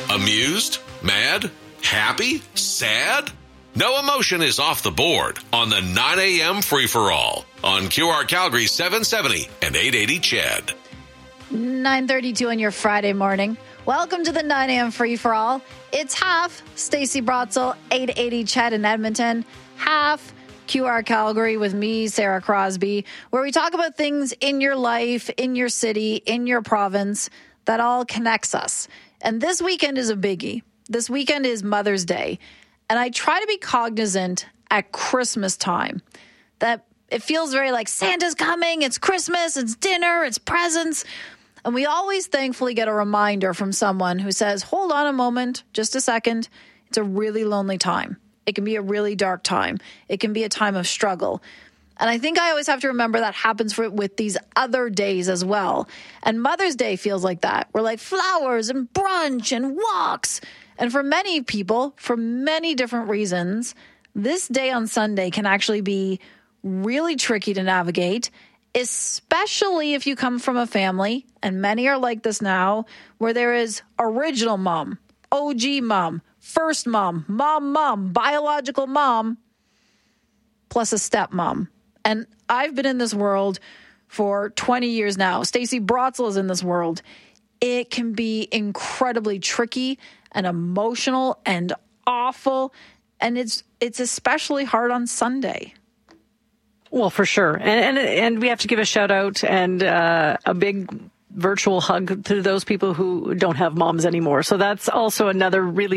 Amused? Mad? Happy? Sad? No emotion is off the board on the 9 a.m. free-for-all on QR Calgary 770 and 880 CHED. 9:32 on your Friday morning. Welcome to the 9 a.m. free-for-all. It's half Stacey Brotzel, 880 CHED in Edmonton, half QR Calgary with me, Sarah Crosby, where we talk about things in your life, in your city, in your province that all connects us. And this weekend is a biggie. This weekend is Mother's Day. And I try to be cognizant at Christmas time that it feels very like Santa's coming, it's Christmas, it's dinner, it's presents. And we always thankfully get a reminder from someone who says, hold on a moment, just a second. It's a really lonely time. It can be a really dark time. It can be a time of struggle. And I think I always have to remember that happens with these other days as well. And Mother's Day feels like that. We're like flowers and brunch and walks. And for many people, for many different reasons, this day on Sunday can actually be really tricky to navigate, especially if you come from a family, and many are like this now, where there is original mom, OG mom, first mom, mom, biological mom, plus a stepmom. And I've been in this world for 20 years now. Stacey Brotzel is in this world. It can be incredibly tricky and emotional and awful. And it's especially hard on Sunday. Well, for sure. And we have to give a shout out and a big virtual hug to those people who don't have moms anymore. So that's also another really